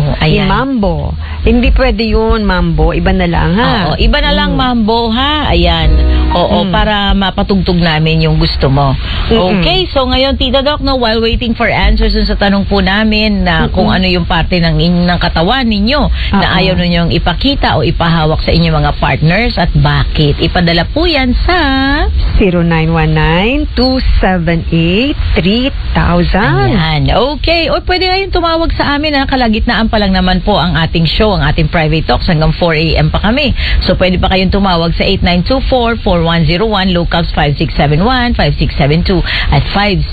Si Mambo. Hindi pwede yun, Mambo. Iba na lang, ha? Oo, iba na lang, Mambo, ha? Ayan. Oo, para mapatugtog namin yung gusto mo. Okay, so ngayon, Tita Doc, no, while waiting for answers sa tanong po namin na kung ano yung parte ng katawan ninyo na ayaw ninyong ipakita o ipahawak sa inyong mga partners at bakit. Ipadala po yan sa 0919-278-3000. Ayan, okay. O pwede kayong tumawag sa amin, ha? Kalagitnaan pa lang naman po ang ating show, ang ating private talks hanggang 4 a.m. pa kami. So pwede pa kayong tumawag sa 8924-4101, locals 5671, 5672 at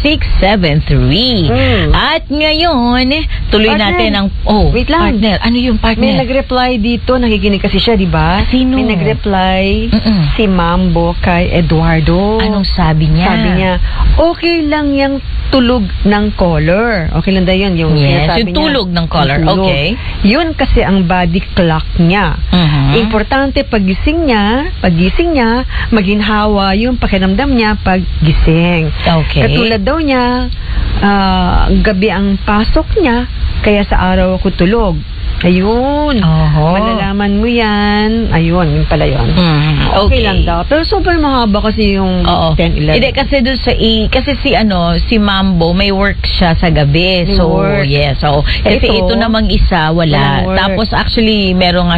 5673. At ngayon, tuloy natin ang wait lang. Partner. Ano yung partner? May nag-reply dito, nakikinig kasi siya, di ba? Sino? May nag-reply si Mambo kay Eduardo. Anong sabi niya? Sabi niya, okay lang yung tulog ng caller. Okay lang daw yun. Yung yung tulog ng caller. Okay. Yun kasi ang body clock niya. Importante pagising niya, maginhawa yung pakiramdam niya paggising. Okay. Katulad daw niya, gabi ang pasok niya, kaya sa araw ako tulog. Ayun. Malalaman mo yan. Ayun, yun pala yun. Okay lang daw. Pero sobrang mahaba kasi yung 10-11. Hindi, kasi doon kasi si Mambo, may work siya sa gabi. Yes. So, kasi ito namang isa, wala. Tapos actually, meron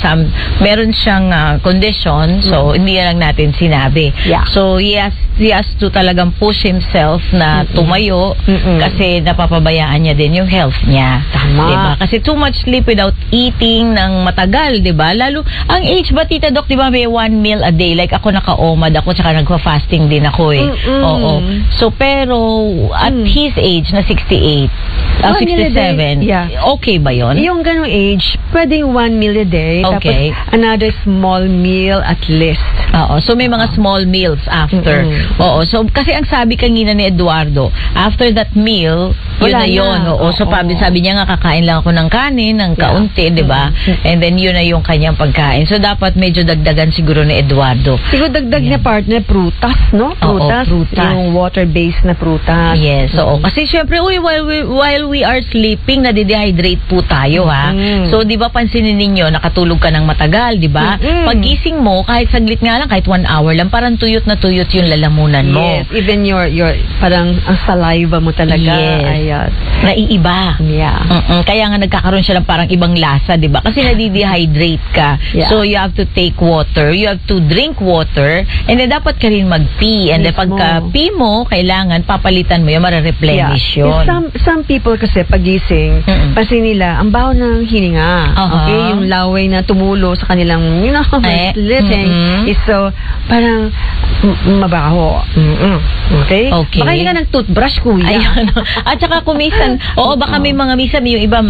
siyang condition. So, hindi lang natin sinabi. Yeah. So, he has to talagang push himself na tumayo kasi napapabayaan niya din yung health niya. Tama. Diba? Kasi too much sleep without eating ng matagal, 'di ba? Lalo ang age ba, Tita Doc, 'di ba, may 1 meal a day. Like ako naka-OMAD ako, tsaka nagfa-fasting din ako eh. Oo. So pero at his age na 68, 67, okay ba 'yon? Yung ganung age, pwedeng 1 meal a day, tapos another small meal at least. Oo. So may mga small meals after. Oo. So kasi ang sabi kanina ni Eduardo, after that meal, yun na yun. Oo. So sabi niya nga, kakain lang ako ng kanin, ng kaunti, di ba? And then yun na yung kanyang pagkain. So dapat medyo dagdagan siguro ni Eduardo. Siguro dagdag niya, partner, prutas, no? Prutas. Yung water-based na prutas. Yes. Oo. Kasi syempre, while we are sleeping, nadidehydrate po tayo, ha? So di ba pansinin ninyo, nakatulog ka ng matagal, di ba? Pagising mo, kahit saglit nga lang, kahit 1 hour lang, parang tuyot na tuyot yung lalamunan mo. Yes. Even your parang ang saliva mo talaga ay naiiba. Yeah. Kaya nga nagkakaroon siya ng parang ibang lasa, di ba? Kasi nadidehydrate ka. So you have to take water, you have to drink water, and then dapat ka rin mag-pee. And then pagka-pee mo, kailangan papalitan mo yun, mara-replenish yun. Some people kasi pagising, pansin nila, ang baho ng hininga. Okay? Yung laway na tumulo sa kanilang, living is so, parang mabaho. Okay? Baka hindi ka nag-toothbrush, kuya. Ayun. At saka kumisan, baka may mga minsan, yung iba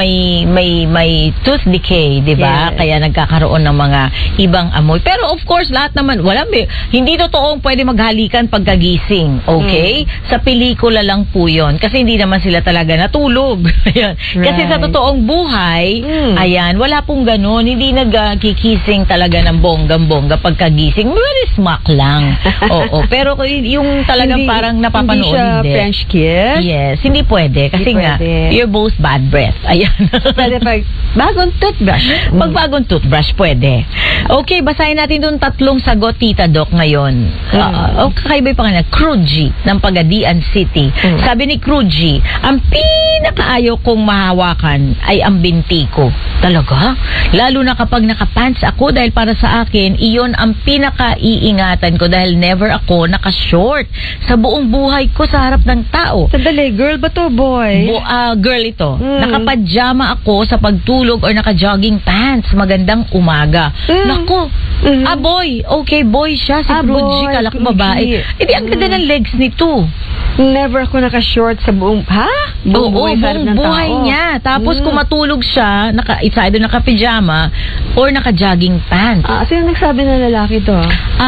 may tooth decay, di ba? Kaya nagkakaroon ng mga ibang amoy. Pero of course, lahat naman, hindi totoong pwede maghalikan pagkagising. Okay? Sa pelikula lang po yun. Kasi hindi naman sila talaga natulog. Kasi sa totoong buhay, wala pong ganun. Hindi nagkikising talaga ng bonggang-bongga pagkagising. Very smack lang. Oo. Pero yung talagang parang napapanood, hindi siya French kiss? Yes. Hindi pwede. Kasi nga, you're both bad breath. Ayan. Pwede pag bagong toothbrush. Pag bagong toothbrush, pwede. Okay, basahin natin doon 3 sagot, Tita Doc, ngayon. Kakaiba pa nga, Cruji ng Pagadian City. Sabi ni Cruji, ang pinakaayaw kong mahawakan ay ang binti ko. Talaga? Lalo na kapag nakapants ako, dahil para sa akin, iyon ang pinakaiingatan ko dahil never ako nakashort sa buong buhay ko sa harap ng tao. Sandali, girl ba to, boy? Girl ito. Nakapajama ako sa pagtulog or naka-jogging pants. Magandang umaga. Naku, boy. Okay, boy siya. Si Cruji, kalak babae. Hindi, ang ganda ng legs nito. Never ako naka-short sa buong, buong buhay niya. Tapos kung matulog siya, either naka-pajama or naka-jogging pants. Sino nagsabi na lalaki to?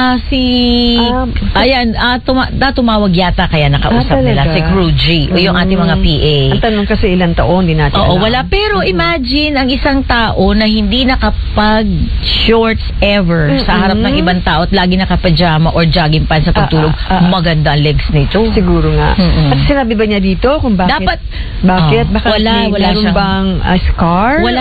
Tumawag yata kaya nakausap nila. Si Cruji. O yung ating mga PA. Ang tanong kasi ilang taon, di natin alam. Wala. Pero imagine, ang isang tao na hindi nakapag-shorts ever sa harap ng ibang tao at lagi naka-pajama or jogging pants sa pagtulog. Maganda ang legs nito. Siguro nga. At sinabi ba niya dito kung bakit? Dapat, bakit? Baka wala meron bang scar? Wala